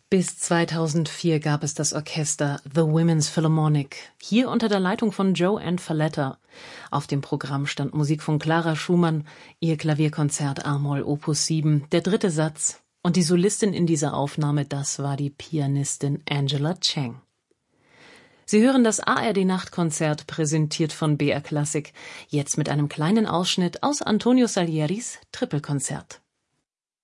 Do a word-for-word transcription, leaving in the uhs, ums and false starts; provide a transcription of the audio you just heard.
Bis zweitausendvier gab es das Orchester The Women's Philharmonic, hier unter der Leitung von Joanne Falletta. Auf dem Programm stand Musik von Clara Schumann, ihr Klavierkonzert a-Moll Opus sieben, der dritte Satz. Und die Solistin in dieser Aufnahme, das war die Pianistin Angela Chang. Sie hören das A R D-Nachtkonzert, präsentiert von B R Klassik, jetzt mit einem kleinen Ausschnitt aus Antonio Salieris Trippelkonzert.